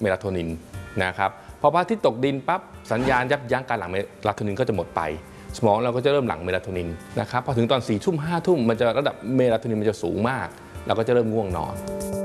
เมลาโทนินนะครับพอพระอาทิตย์ตกดินปั๊บสัญญาณยับยั้งการหลั่งเมลาโทนินก็จะหมดไปสมองเราก็จะเริ่มหลั่งเมลาโทนินนะครับพอถึงตอน4 ทุ่ม 5 ทุ่มมันจะระดับเมลาโทนินมันจะสูงมากเราก็จะเริ่มง่วงนอน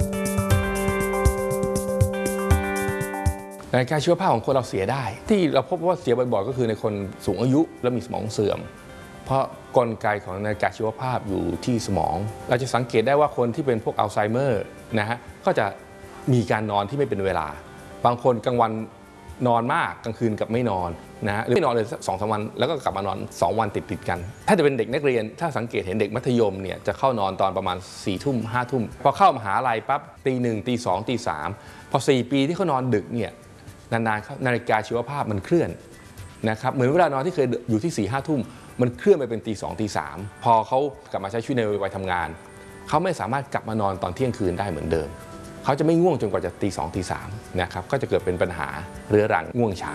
นาฬิกาชีวภาพของคนเราเสียได้ที่เราพบว่าเสียบ่อยๆก็คือในคนสูงอายุและมีสมองเสื่อมเพราะกลไกของนาฬิกาชีวภาพอยู่ที่สมองเราจะสังเกตได้ว่าคนที่เป็นพวกอัลไซเมอร์นะฮะก็จะมีการนอนที่ไม่เป็นเวลาบางคนกลางวันนอนมากกลางคืนกับไม่นอนนะฮะหรือไม่นอนเลย2-3 วันแล้วก็กลับมานอน2 วันติดกันถ้าจะเป็นเด็กนักเรียนถ้าสังเกตเห็นเด็กมัธยมเนี่ยจะเข้านอนตอนประมาณ4 ทุ่ม 5 ทุ่มพอเข้ามหาลัยปั๊บตี 1 ตี 2 ตี 3พอ4 ปีที่เขานอนดึกเนี่ยนานๆนาฬิกาชีวภาพมันเคลื่อนนะครับเหมือนเวลานอนที่เคยอยู่ที่ 4-5 ทุ่มมันเคลื่อนไปเป็นตี 2 ตี 3พอเขากลับมาใช้ชีวิตในวัยทำงานเขาไม่สามารถกลับมานอนตอนเที่ยงคืนได้เหมือนเดิมเขาจะไม่ง่วงจนกว่าจะตี 2 ตี 3นะครับก็จะเกิดเป็นปัญหาเรื้อรังง่วงช้า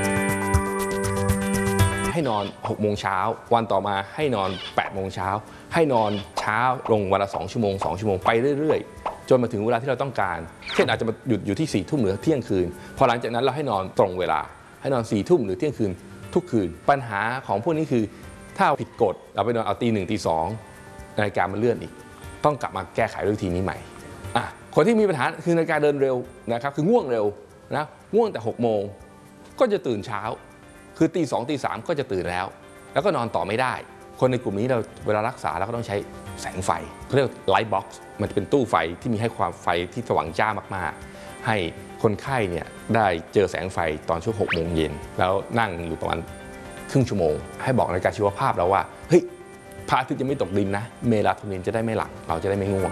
ให้นอน6 โมงเช้าวันต่อมาให้นอน8 โมงเช้าให้นอนเช้าลงวันละ2 ชั่วโมง2 ชั่วโมงไปเรื่อยๆจนมาถึงเวลาที่เราต้องการเช่นอาจจะมาหยุดอยู่ที่4 ทุ่มหรือเที่ยงคืนพอหลังจากนั้นเราให้นอนตรงเวลาให้นอน4 ทุ่มหรือเที่ยงคืนทุกคืนปัญหาของพวกนี้คือถ้าผิดกฎเราไปนอนเอาตี 1 ตี 2นาฬิกามันเลื่อนอีกต้องกลับมาแก้ไขด้วยวิธีนี้ใหม่คนที่มีปัญหาคือนาฬิกาเดินเร็วนะครับคือง่วงเร็วนะง่วงแต่6 โมงก็จะตื่นเช้าคือตี 2 ตี 3ก็จะตื่นแล้วก็นอนต่อไม่ได้คนในกลุ่มนี้เราเวลารักษาเราก็ต้องใช้แสงไฟเขาเรียกไลท์บ็อกซ์มันจะเป็นตู้ไฟที่มีให้ความไฟที่สว่างจ้ามากๆให้คนไข้เนี่ยได้เจอแสงไฟตอนช่วง6 โมงเย็นแล้วนั่งอยู่ประมาณครึ่งชั่วโมงให้บอกนาฬิกาชีวภาพเราว่าเฮ้ยพระอาทิตย์ยังไม่ตกดินนะเมลาโทนินจะได้ไม่หลั่งเราจะได้ไม่ง่วง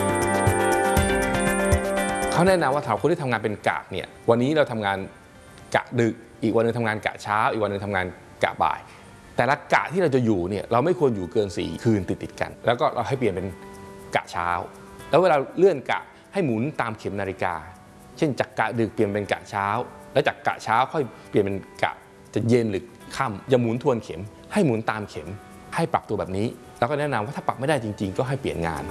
เขาแนะนำว่าถ้าคนที่ทำงานเป็นกะเนี่ยวันนี้เราทำงานกะดึกอีกวันนึงทำงานกะเช้าอีกวันนึงทำงานกะบ่ายแต่ละกะที่เราจะอยู่เนี่ยเราไม่ควรอยู่เกิน4 คืนติดกันแล้วก็เราให้เปลี่ยนเป็นกะเช้าแล้วเวลาเลื่อนกะให้หมุนตามเข็มนาฬิกาเช่นจากกะดึกเปลี่ยนเป็นกะเช้าแล้วจากกะเช้าค่อยเปลี่ยนเป็นกะจะเย็นหรือค่ำอย่าหมุนทวนเข็มให้หมุนตามเข็มให้ปรับตัวแบบนี้แล้วก็แนะนำว่าถ้าปรับไม่ได้จริงๆก็ให้เปลี่ยนงาน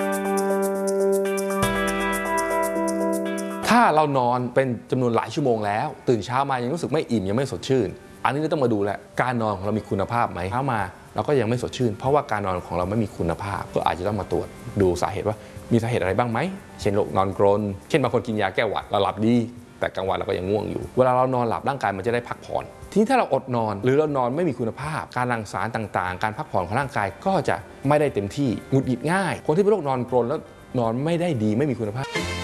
ถ้าเรานอนเป็นจำนวนหลายชั่วโมงแล้วตื่นเช้ามายังรู้สึกไม่อิ่มยังไม่สดชื่นอันนี้เราต้องมาดูแลการนอนของเรามีคุณภาพไหมเช้ามาเราก็ยังไม่สดชื่นเพราะว่าการนอนของเราไม่มีคุณภาพก็อาจจะต้องมาตรวจดูสาเหตุว่ามีสาเหตุอะไรบ้างไหมเช่นโรคนอนกรนเช่นบางคนกินยาแก้หวัดเราหลับดีแต่กลางวันเราก็ยังง่วงอยู่เวลาเรานอนหลับร่างกายมันจะได้พักผ่อนทีนี้ถ้าเราอดนอนหรือเรานอนไม่มีคุณภาพการหลั่งสารต่างๆการพักผ่อนของร่างกายก็จะไม่ได้เต็มที่หงุดหงิดง่ายคนที่เป็นโรคนอนกรนแล้วนอนไม่ได้ดีไม่มีคุณภาพ